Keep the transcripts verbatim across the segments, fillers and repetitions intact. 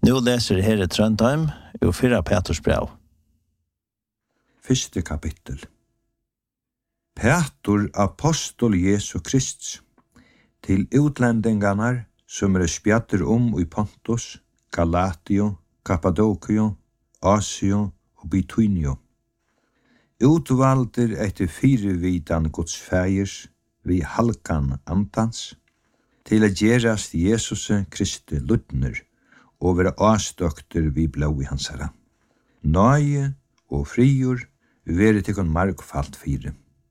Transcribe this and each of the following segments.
Nu leser Herre Trøndheim og fyrra Peters brev. Første kapittel. Petur, apostol Jesu Krist, til utlendingarna som er spjatter om i Pontus, Galatio, Kappadokio, Asio og Bitynio. Utvalder etter firevidan Guds fægers vi halkan antans, til at gerast Jesus Kristi ludner og være avstøkter vi blå i hans herra. Nøye og frigjør være til kon markfalt fire.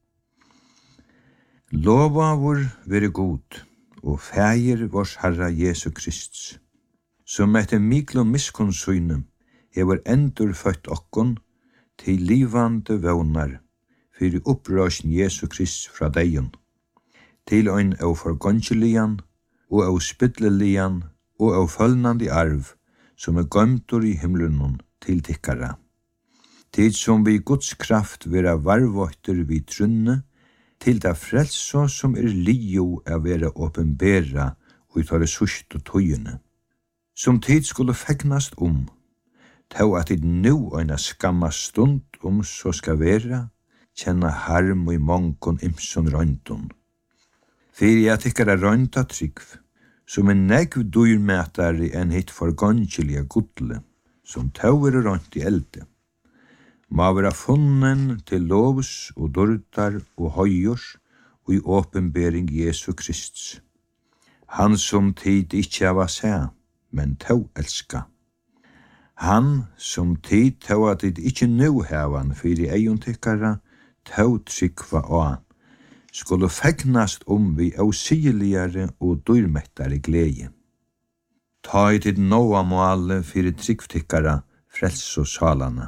Lova vår være god, og fægir vårs Herra Jesu Krist, som etter miklo miskonsyne hever endur født okkon til livande vånar fyrir upprøsjen Jesu Krist fra deion, til ein av forgångelian og av spytlelian og av følnandi arv som er gøymtur i himlunon til tikkara. Tid som vi Guds kraft vera varvåkter vi trunne, til det frelso som er lio av vera åpenbera og i tåre sust og tøyene. Som tid skulle fegnast om, tau at tid nu øyna skamma stund om så skal vera, kjenna harm og i mongon imson røyntun. Fyrir jeg tykkara røynta tryggv, som en negv dyrmætari enn hitt forgångeliga gudle, som tau er røynt i elde. Må vera funnen til lovs og dordar og høyors og i åpenbering Jesu Krist. Han som tid ikkje hava sæ, men tau elska. Han som tid tau at det ikkje nu hevan fyrir eion tykkara, tau tryggva av, skulle fegnast om vi ausigeligare og dyrmettare glede. Ta i tid noa måle fyrir tryggvtykkara frels og salana.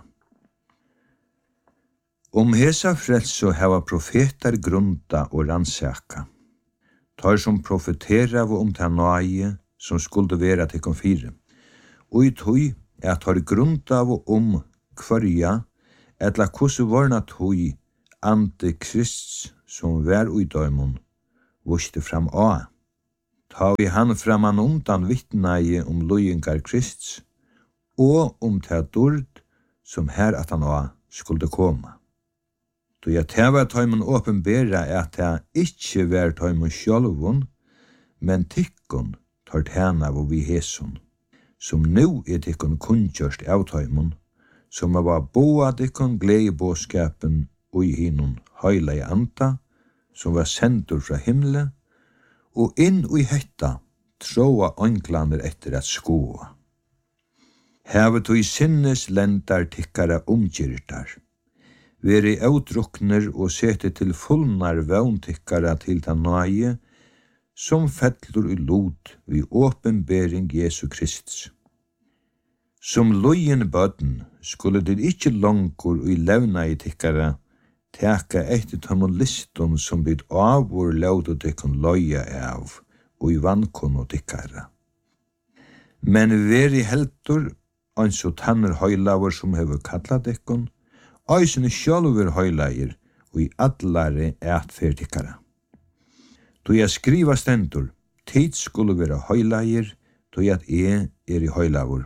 Om hesa frelso hava profetar grunda og rannsaka. Tar som profetera om ta nøye som skulle vera til konfire. Og i tøy er tar grunda om kvarja, etla kosu varna tøy ante Krist som vær ui døymon, vuste fram a. Ta vi han framan undan vittnei om løyengar Krist, og om ta dord som her at han a skulle koma. Då jeg teva tøymon åpenbera at jeg ikkje vær tøymon sjálvun, men tykkon tar tjena hvor vi heson, som nu er tykkon kunnkjørst av tøymon, som var boa tykkon gledebåskapen og i hinon høyla i anta, som var sendur fra himle, og inn og i hetta tråa ånglander etter at skoa. Hevet og i sinnes lendar tykkara omgyrtar, veri avdrukner og sete til fullnar våntykkara til ta nøye, som fettlur i lot vi åpenbering Jesu Krist. Som lojen bøden skulle det ikkje langkur i levna i tykkara teka etter tomon liston som byd avur laudu tykkon loja av og i vankon og tykkara. Men veri heldur, anso tanner høylaver som hever kalla tykkon, Øysene sjálfur høylager og i allare ætfer tykkara. Då jeg skriva stendur, tid skulle være høylager, då jeg er er i høylaver.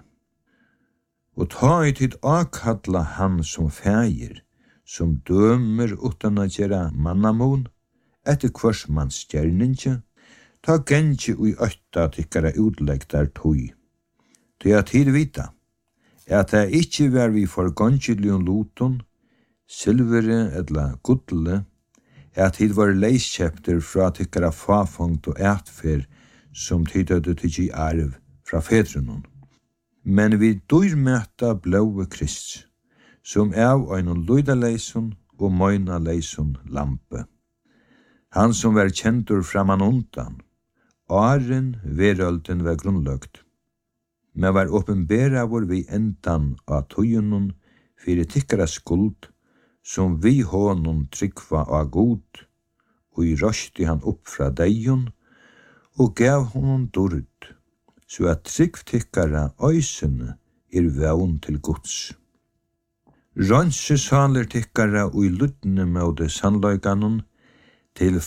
Og ta i tid akkalla han som fægir, som dømer utan at gjera mannamon, etter hvers manns gjerninge, ta gengi ui øtta tykkara utlegtar tøy. Då jeg tid vita, at det ikkje var vi forgångelion luton, silvere eller gudle, at hit var leiskjepter fra tykkara fafongt og ætfer som tidødde tykki arv fra fedrunon. Men vi dyrmøta blåve Krist, som av einon luidaleison og moinaleison lampe. Han som var kjentur framan undan, åren verølden var grunnløgt, men var åpenbera hvor vi endan av tøyunon fyrir tykkara skuld, som vi honom tryggva av god, og i røsti han opp fra deion, og gav honom dord, så at tryggvtykkara øysene er vevn til Guds. Rønse saler tykkara og i luttene med sannløyganon, til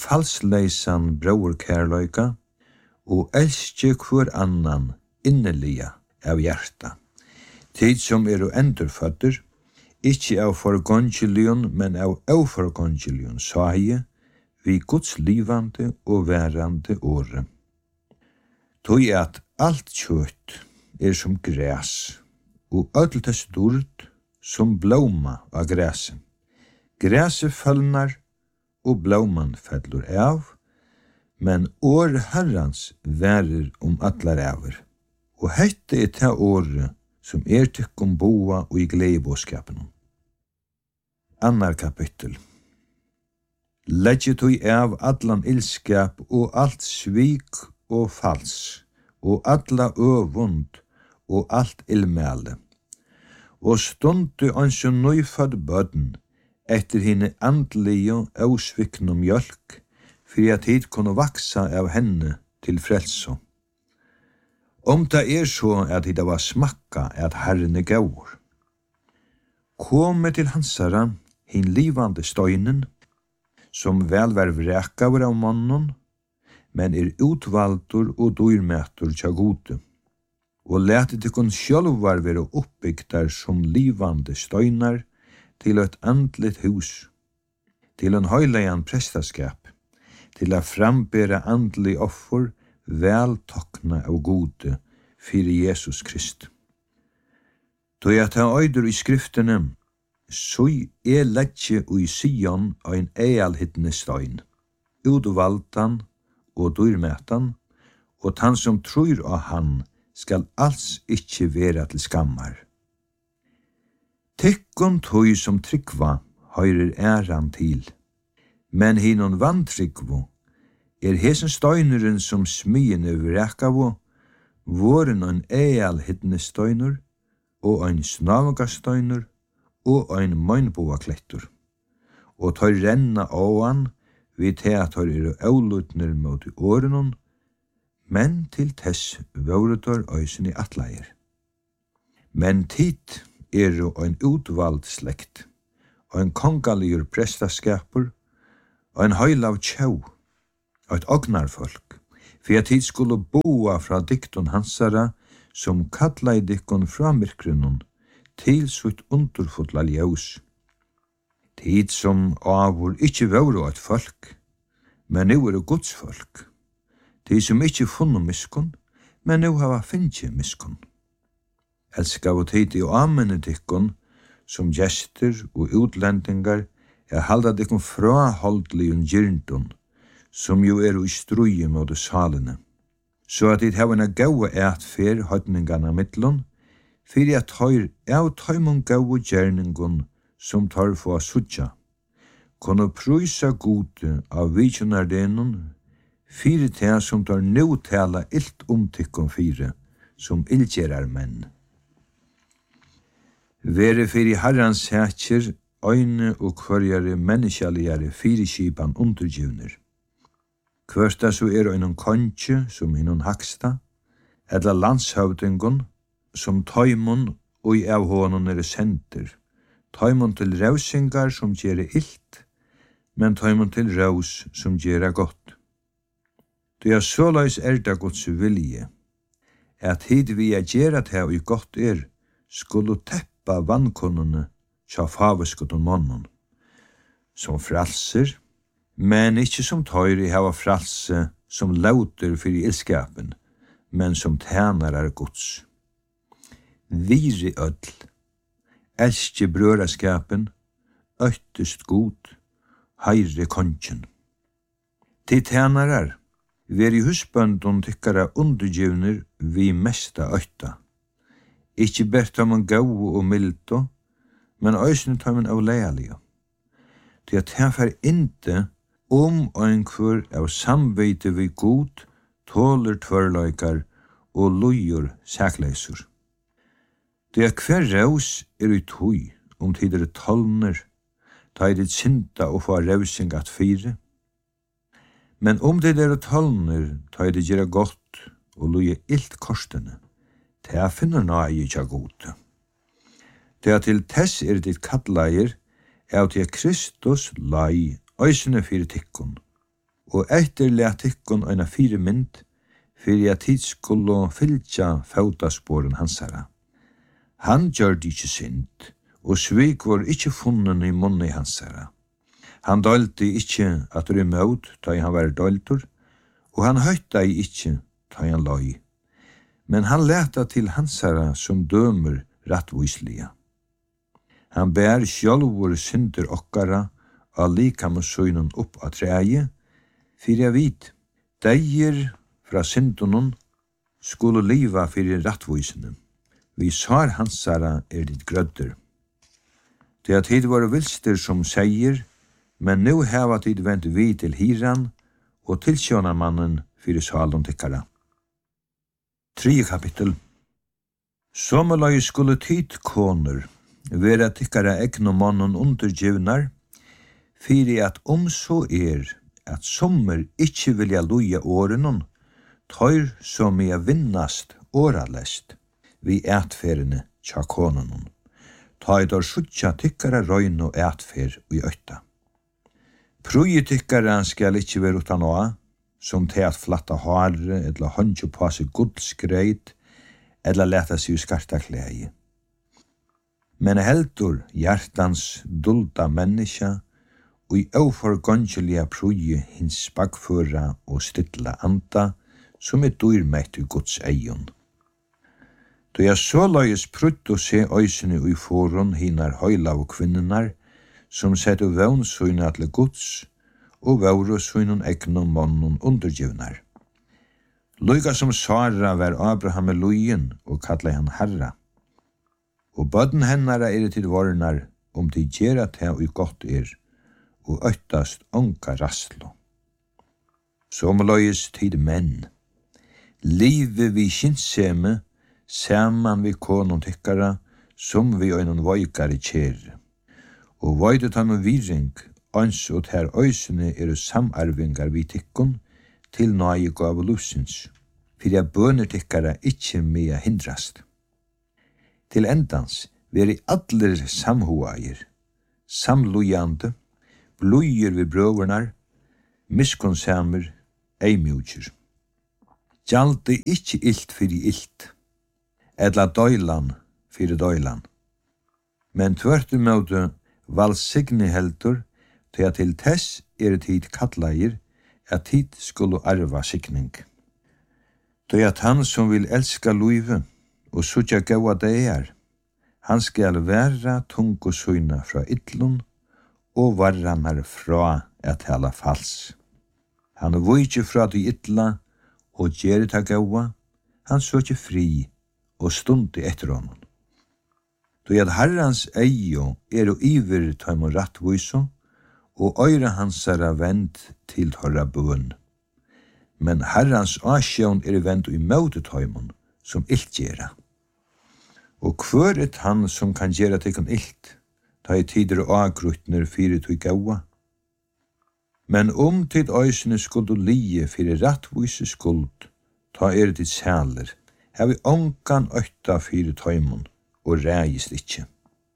falsleisan brauerkærløyga, og elskje hver annan inneliga av hjerta. Tid som er endurfødder, ikke av forgångelion, men av avforgångelion, saie, vi Guds livande og værande åre. Tog at alt kjøtt er som græs, og ødel tess dord som blåma av græset. Græset følnar, og blåman fellur av, men år herrans værer om atlar aver. Og hette er ta året som er tykkum boa og i gledebåskapen. Annar kapittel. Legget tog av allan ilskap og alt svik og fals, og alla øvund og alt ilmæle. Og stundu ansjå nøyfad bøden, etter henne andlige og sviknum mjölk, for at hit kunne vaksa av henne til frelso. Om det er så at det var smakka at Herren er gaur. Komme til hansara, hin livande støynen, som vel var vrekaver av mannen, men er utvaldur og dyrmætur tja gode, og lete tykkun sjálvar være oppbygdar som livande støynar til et andligt hus, til en høylegan prestaskap, til a frambera andlig offer, vel tokna av gode, fyrir Jesus Krist. Då jeg tar øyder i skriftene, så er letje ui Sion ein ealhittne støyn, utvaldan og dyrmætan, og han som tror av han skal alls ikkje vera til skammar. Tykkun tøy som tryggva høyrer æran til, men hinnon vantryggvo er hesen støyneren som smyene vrekavo, våren ein eal hittne støyner, og ein snavgastøyner, og ein møgnboa klettur. Og tøy renna åan, vi til at tøy er aulutner mot årenon, men til tess våretor øysen i atleier. Men tid er jo ein utvald slekt, og ein kongaligur prestaskapur, og ein høylav tjau, og et ognarfolk, for at tid skulle boa fra dikton hansara, som kalla i dikkon fra myrkrunnen, til sutt underfotla ljós. Tid som avur ikkje våru et folk, men nu er det Guds folk. Tid som ikkje funnu miskun, men nu hava finnje miskun. Elska og tid i amene dikkon, som gjester og utlendingar, er halda dikkon fra holdligun gyrndun, som jo er i struje mot salene. Så at dit hava en gaua ætfer høytningarna mittlun, fyrir at høyr av tøymon gaua gjerningun som tar få sutja, kunne prysa gode av vikjonardenun, fyrir tega som tar nu tala ilt omtykkon fyrir, som ildgjerar menn. Vere fyrir herrans hætjer, øyne og kvarjare menneskjaligare fyrirskipan undergivner. Kvørsta så er einon kontje som hinnon haksta, eller landshøvdingon, som tøymon og i av hånden er senter, tøymon til rausingar som gjere ilt, men tøymon til raus som gjere godt. Det er såleis er det Guds vilje, at hid vi er gjere til og godt er, skulle teppa vannkonene tja faveskotton mannen, som fralser, men ikkje som tøyri hava fralse som lauter fyrir ilskapen, men som tænarar Guds. Viri öll, elskje brøraskapen, øttest god, heire kongen. Til tænarar, veri husbøndun tykkara undergivner vi mesta øtta. Ikkje bert om man gau og mildo, men øysene tar man av leialige. Til at her fer inte om einkvør av samveite vi god, tåler tvørløykar og lujur sækleisur. Det er hver raus er i tøy, om tider tolner, ta i ditt synda og få rausing at fire. Men om tider tolner, ta i ditt gjøre godt og luje ilt korstene, ta finner nøye tja gode. Det til tess er ditt kattleier, er til Kristus lai øysene fire tikkun, og etter le tikkun øyna fire mynd, fyrir at tid skulle fylgja faudasporen hansara. Han gjør det ikke synd, og svik var ikke funnen i munni hansara. Han dølte ikke at rymme ut da han var døltur, og han høyta ikke da han løy. Men han leta til hansara som dømer rattvislige. Han bær sjálvur synder okkara og likam søgnen opp av treie, fyrir jeg vit, deir fra syndunnen skulle liva fyrir rattvisene. Vi sar hansara er ditt grødder. Det at hit var vilster som seier, men nu heva tid vent vi til hiran og til sjånamannen fyrir salen tikkara. Tredje kapittel. Sommerløy skulle tid koner vera tikkara egn og mannen undergivnar, fyrir at om så er at sommer ikkje vilja loja årenon, tøyr som er vinnast åralest vi ætferene tja konenon. Tøy dår suttja tikkara røyn og ætfer i øtta. Prøye tikkara skal ikkje være utan åa, som til at flatta hare, eller håndje på seg gudsgreit, eller leta seg skarta klei. Men heldur hjertans dulda menneska, og i oforgongelige prøye hins bakføra og stilla anda, som er dyrmett i Guds eion. Da jeg så løyes prutt å se øysene i foron hinar høylav kvinnenar, som setter vevnsøyne til Guds, og vevresøynen egnom mannen undergivnar. Løyga som Sara var Abraham med løyen, og kallet han herra. Og bøden hennara er til varnar, om de gjerra til og godt er, og øttast onka raslo. Som løyes tid menn. Livet vi kinnseme, saman vi konon tykkara, som vi øynon voikare kjere. Og voidet han og viring, ans og her øysene er samarvingar vi tykkon, til nøye gav lusins, fyrir jeg bøner tykkara ikkje mea hindrast. Til endans veri allir samhuair, samlujande, blujir vi brøvernar, miskonsamer, eimjúkir. Gjaldi ikkje illt fyrir illt, edla døylan fyrir døylan. Men tvørtumøte valsigni heldur, til at til tess er tid kallair, at tid skulle arva signing. Til at han som vil elska luive, og sutja gaua deir, han skal vera tungu søyna fra ytlun, og varranar fra at tala fals. Han er vujtje fra de ytla, og gjerri ta gaua, han søkje fri, og stundi etter honom. Då at herrans eio er og iver tøymon rattviso, og øyre hansara vend til tørra bøn. Men herrans asjån er vend i møte tøymon, som ilt gjerra. Og hver er han som kan gjerra tikkun ilt, ta i tider og agrutner fyrir tøy gaua. Men om tid øysene skuld lie fyrir rattvise skuld, ta er dit sæler, har vi ongan øyta fyrir tøymon, og reist ikkje.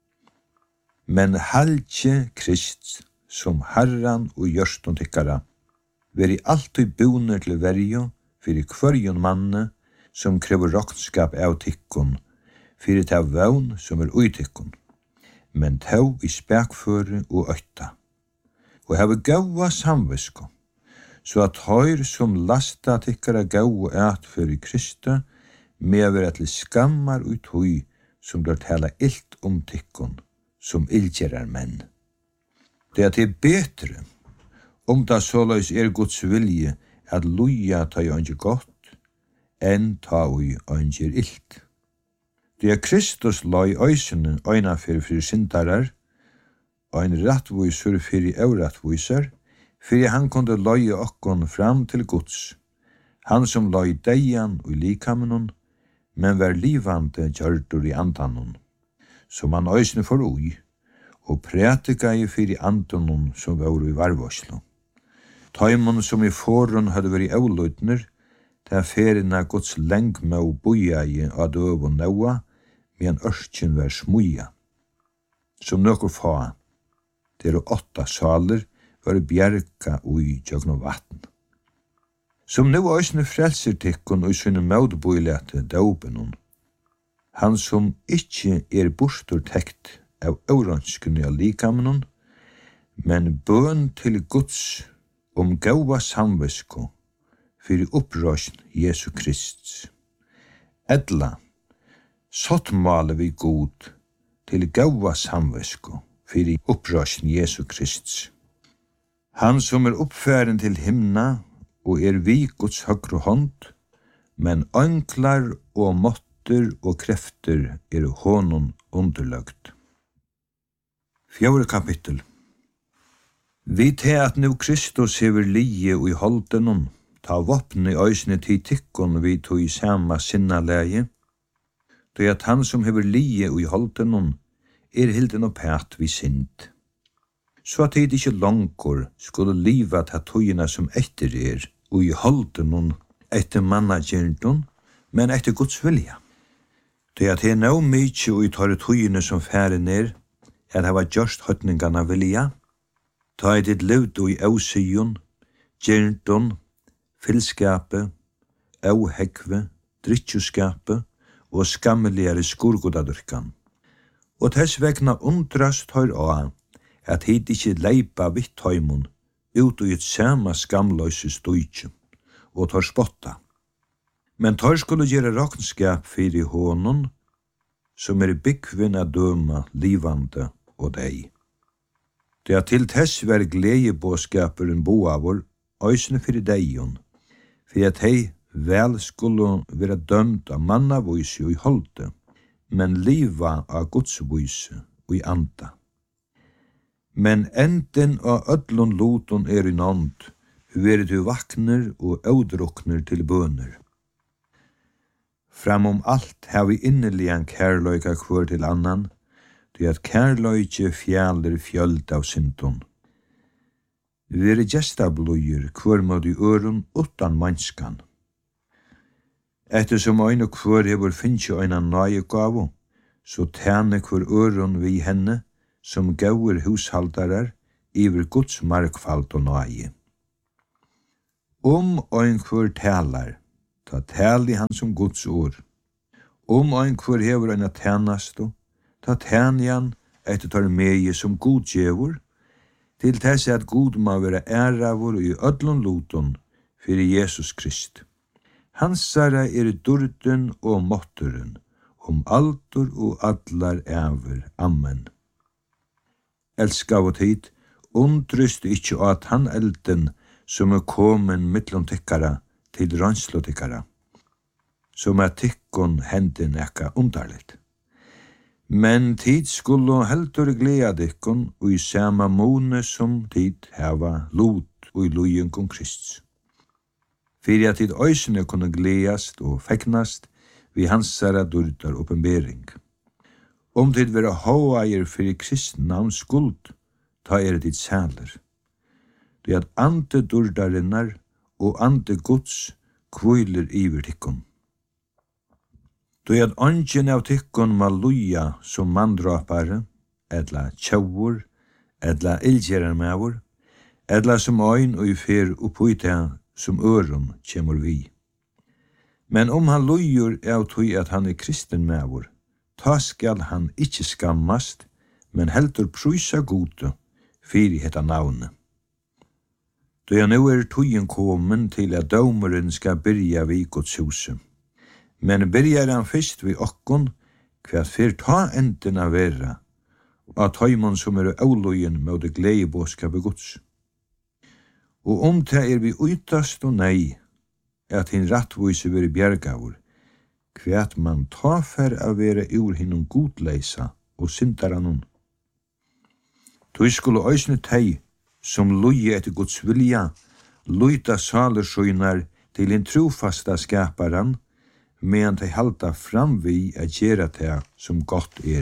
Men halje Krist, som herran og gjørstun tykkara, veri alltid buner til verjo, fyrir kvarjon manne, som krever roknskap av tykkun, fyrir ta vevn som er ui tykkun, men tau i spekføre og øyta. Og hava gaua samvisko, så at høyr som lasta tykkara gaua et fyrir Krista, med vera til skammar ut hui, som bør tala illt om tykkun, som ildgjerar menn. Det er til betre, om da såleis er Guds vilje at luja ta i ønge godt, enn ta i ønge illt. Det er Kristus la i øysene øyna fyrir fyrir syndarar, ein rattvisur fyrir euratvisar, fyrir han kunde løye okkon fram til Guds, han som la i deian og i likamenon, men var livande gjørdur i andanon, som han øysene for ui, og prætika i fyrir andanon som var i varvåslo. Tøymon som i forun hadde vært eulutner, ta ferina Guds lengme og boja i av døv og naua, men ørkjen var smuja. Som nokkur fa, der og åtta saler var bjerka ui jøgno vatn. Som nu òsne frelser tikkun og sinne mødboilete daubenon. Han som ikkje er bortur tekt av øranskene av likamenon, men bøn til Guds om gaua samvisko fyrir upprøsn Jesu Krist. Edla, sått male vi god til gaua samvisko fyrir upprøsn Jesu Krist. Han som er oppfæren til himna og er vi Guds høgre hånd, men ønklar og måtter og krefter er honom underløgt. Fjore kapittel. Vi te at nu Kristus hever lie og i holdenon, ta vopne i øysene til tikkon vi tog i sama sinna leie, då at han som hever lie og i holdenon er hilden og pæt vi sind. Så at det ikke langkor skulle liva ta togina som etter er, og i holdenon etter mannagerndon, men etter Guds vilja. Det at det er nå mykje og i tar togina som færen er, at det var gjørst høytningarna vilja, ta i ditt levd og i ausijon, gerndon, fylskapet, auhekve, drittjuskapet og skammeligere skurgodadurkan. Og tess vegna undrast høyr av at hit ikkje leipa vitt høymon ut og i et sama skamløse stujtje, og tar spotta. Men tar skulle gjere raknskap fyrir honon, som er byggvinn a døma livande og deg. Det er til tess ver gledebåskaperen boavor, øysene fyrir deion, for at hei vel skulle være dømt av mannavøyse og i holde, men liva av godsvøyse og i anda. Men enden av ødlon loton er i nånd, være du vakner og ødrukner til bøner. Framom alt har vi innelig en kærløyka kvør til annan, det at kærløyke fjaller fjöld av syndon. Være gestabløyer kvør må du øron utan manskan. Ettersom øyne kvør hever finnje øyne nøye gavo, så tjene kvør øron vi henne, som gauer hushaldarar, iver Guds markfald og nøye. Om øyne kvør talar, ta tal i han som Guds ord. Om øyne kvør hever øyne tjenasto, ta tjene han etter tar meie som god djevor, til tess at god må være æravor i ødlon loton fyrir Jesus Krist. Hansara er durden og måtteren, om altor og allar æver. Amen. Elska og tid, undrust ikkje at han elden som er komen mittlom tikkara til ranslo tikkara, som er tikkon hendin ekka undarligt. Men tid skulle heldur gleda dikkon og i sama mone som tid heva lot og i lojen kong Krist. Fyrir at tid øysene kunne gledast og feknast vi hansara durdar oppenbering. Om tid vera håaier fyrir kristna navns skuld, ta er dit sæler. Det at ante durdarinnar og ante Guds kviler iver tikkon. Det at ongen av tikkon ma luja som mandrapare, edla tjaur, edla ilgjerarmavur, edla som øyn og i fer oppuita som øron kjemur vi. Men om han lujur av tui at han er kristen mavur, ta skal han ikkje skammast, men heldur pruisa gode fyrir hetta navne. Da jeg nu er tuien komen til at dømeren skal byrja vi Guds huset. Men byrjar han fyrst vi okkon, hva fyr ta enden av vera, av tøymon som er avlojen med det gledebåskapet Guds. Og om det er vi uitast og nei, at hin rattvise veri bjergavur, hva at man ta fer av vera ur hinnom godleisa og syndaranon. Tøy skulle øysne tei, som loje etter Guds vilja, luita salersøynar til en trofasta skaparan, medan de halda fram vi a gjera det som godt er.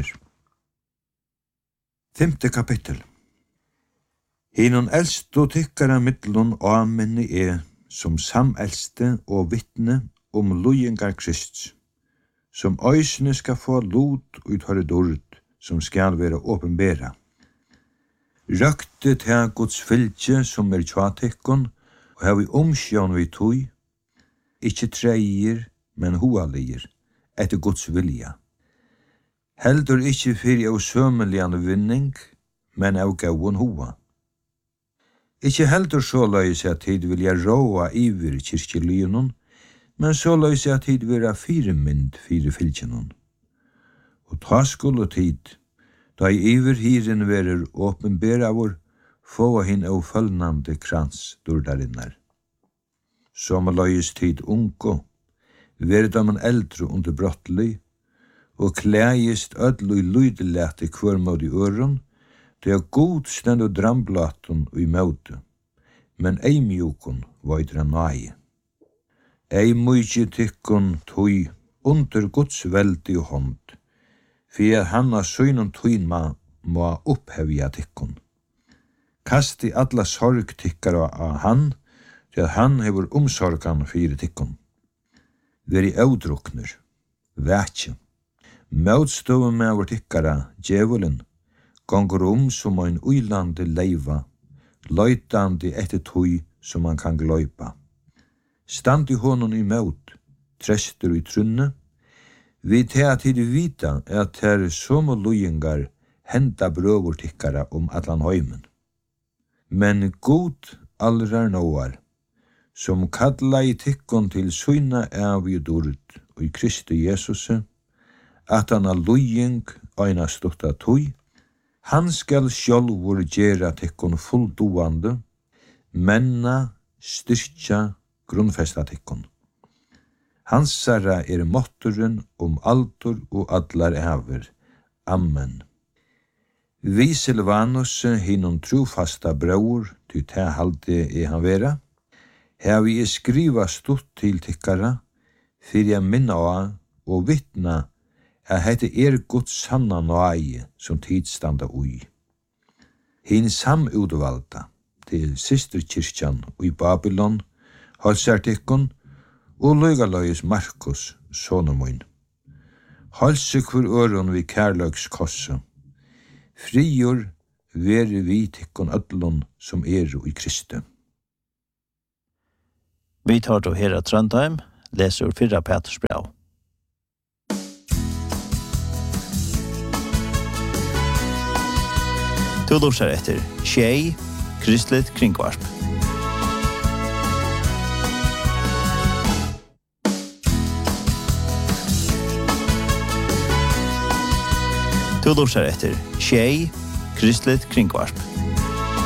Femte kapittel. Hinnon eldst og tykkara mittlun amenni er som samelste og vittne om lojengar Krist, som øysene skal få lot ut høyre dord, som skal være åpenbæra. Røkte til Guds fylgje som er tjatikkon, og har vi omsjån vi tog, ikkje treier, men hoalir, etter Guds vilja. Heldur ikkje fyrir av sømelian vinning, men av gauon hoa. Ikkje heldur så løys at tid vilja råa iver kyrkjelyonon, men så løys at tid vera firemynd fire fylkjenon. Og ta skulle tid, da i iver hiren verer åpenberavor, få hin av følgande krans durdarinnar. Som løys tid unko, verda man eldre under brottelig, og klægist ødlu i lydelete kvørmåd i øron, det er god stend og dramblaten og i møte, men ei mjukon vaidra nøye. Ei mykje tykkon tøy under Guds veldig hånd, for at han av søgnon tøyma må opphevja tykkon. Kast i alla sorg tykkar av han, til at han hever omsorgan fyrir tykkon. Veri avdrukner, vætje. Møtstøve med vår tykkara, djevelen, gonger om som ein uilande leiva, løytande etter tøy som man kan gløypa. Stand i honom i møt, trester i trunne, vi til at tid vita at her som og lujingar henta brøvor tykkara om atlan høymen. Men god allrar nåar, som kalla i tykkon til søyna av i dord og i Kristi Jesus, at han har lujing øyna stutta tøy, han skal sjálvur gera tykkon fulldoande, menna, styrkja, grunnfesta tykkon. Hansara er måtturen om altor og allar æver. Amen. Vi Silvanus, hinnom trofasta bror, ty te halde er han vera, her vi er skriva stort til tykkara, fyrir jeg minna av og vittna at hette er Guds sanna nøye som tidstanda ui. Hin samutvalda til systerkirkjan i Babylon, halsar tykkon, og løygaløyes Markus, sonomoin. Halse hver øron vi kærløks kosse. Frigjør vere vi tykkon ødlon som er i Kristi. Vi tar til Hera Trondheim, leser fyrra Peters brev. Du lortar etter Tjei, Kristelig Kringvarp. Du lortar etter Tjei, Kristelig Kringvarp.